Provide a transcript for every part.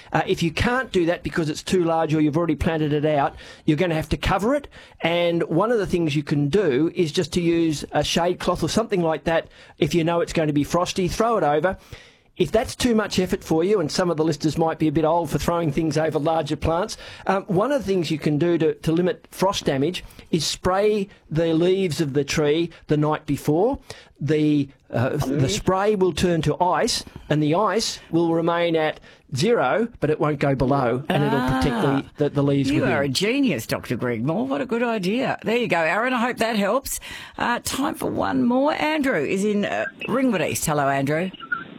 If you can't do that because it's too large or you've already planted it out, you're going to have to cover it. And one of the things you can do is just to use a shade cloth or something like that. If you know it's going to be frosty, throw it over. If that's too much effort for you, and some of the listeners might be a bit old for throwing things over larger plants, one of the things you can do to limit frost damage is spray the leaves of the tree the night before. The spray will turn to ice, and the ice will remain at 0, but it won't go below, and it'll protect the leaves within. You are a genius, Dr. Greg Moore. What a good idea. There you go, Aaron. I hope that helps. Time for one more. Andrew is in Ringwood East. Hello, Andrew.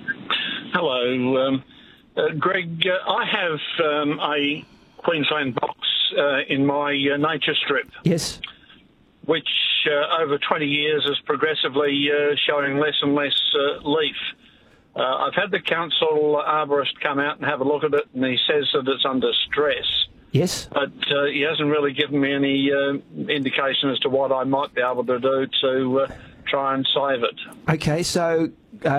Hello, Greg. I have a Queensland box in my nature strip. Yes. Which over 20 years is progressively showing less and less leaf. I've had the council arborist come out and have a look at it, and he says that it's under stress. Yes. But he hasn't really given me any indication as to what I might be able to do to try and save it. Okay, so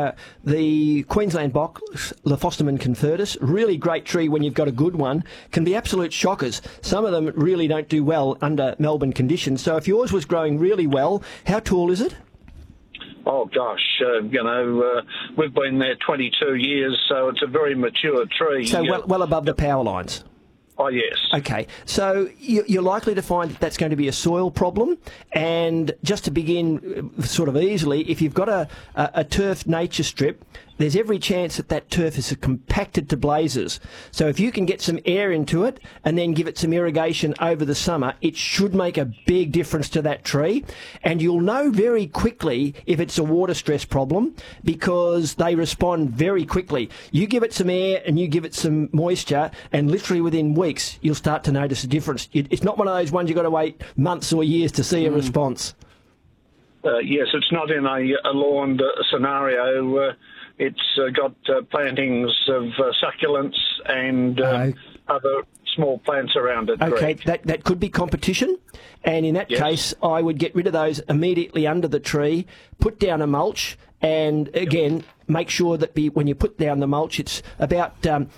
the Queensland box, Lophostomen concertus, really great tree when you've got a good one, can be absolute shockers. Some of them really don't do well under Melbourne conditions. So if yours was growing really well, how tall is it? Oh, gosh, we've been there 22 years, so it's a very mature tree. So well above the power lines? Oh, yes. Okay, so you're likely to find that that's going to be a soil problem. And just to begin sort of easily, if you've got a turf nature strip, there's every chance that turf is compacted to blazes. So if you can get some air into it and then give it some irrigation over the summer, it should make a big difference to that tree. And you'll know very quickly if it's a water stress problem because they respond very quickly. You give it some air and you give it some moisture, and literally within weeks you'll start to notice a difference. It's not one of those ones you've got to wait months or years to see a response. Yes, it's not in a lawned scenario. It's got plantings of succulents and other small plants around it. Okay, Greg. that could be competition, and in that case, I would get rid of those immediately under the tree, put down a mulch, and again, make sure that when you put down the mulch, it's about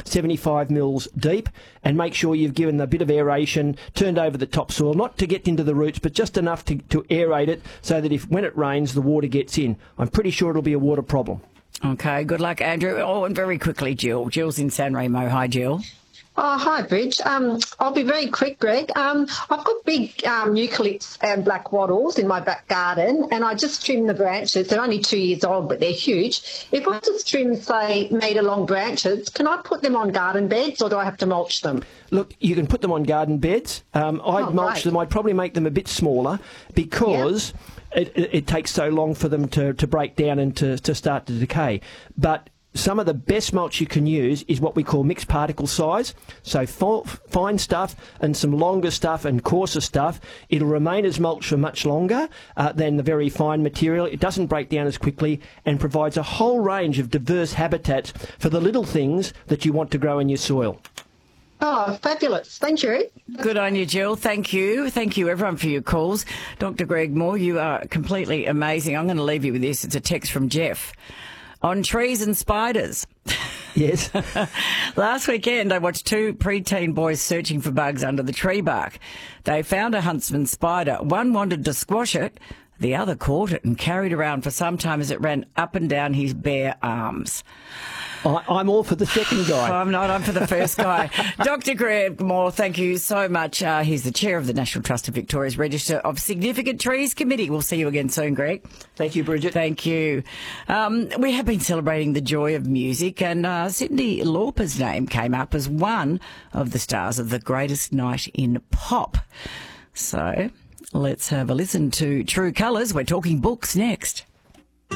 75 mils deep, and make sure you've given a bit of aeration, turned over the topsoil, not to get into the roots, but just enough to aerate it so that when it rains, the water gets in. I'm pretty sure it'll be a water problem. Okay, good luck, Andrew. Oh, and very quickly, Jill. Jill's in San Remo. Hi, Jill. Oh, hi, Bridge. I'll be very quick, Greg. I've got big eucalypts and black wattles in my back garden, and I just trim the branches. They're only 2 years old, but they're huge. If I just trim, say, metre-long branches, can I put them on garden beds, or do I have to mulch them? Look, you can put them on garden beds. I'd mulch them. I'd probably make them a bit smaller because it takes so long for them to break down and to start to decay. But some of the best mulch you can use is what we call mixed particle size. So fine stuff and some longer stuff and coarser stuff. It'll remain as mulch for much longer than the very fine material. It doesn't break down as quickly and provides a whole range of diverse habitats for the little things that you want to grow in your soil. Oh, fabulous. Thank you. Good on you, Jill. Thank you. Thank you, everyone, for your calls. Dr. Greg Moore, you are completely amazing. I'm going to leave you with this. It's a text from Jeff. On trees and spiders. Yes. Last weekend, I watched 2 preteen boys searching for bugs under the tree bark. They found a huntsman spider. One wanted to squash it. The other caught it and carried it around for some time as it ran up and down his bare arms. I'm all for the second guy. I'm not. I'm for the first guy. Dr. Greg Moore, thank you so much. He's the chair of the National Trust of Victoria's Register of Significant Trees Committee. We'll see you again soon, Greg. Thank you, Bridget. Thank you. We have been celebrating the joy of music, and Cyndi Lauper's name came up as one of the stars of the greatest night in pop. So let's have a listen to True Colours. We're talking books next.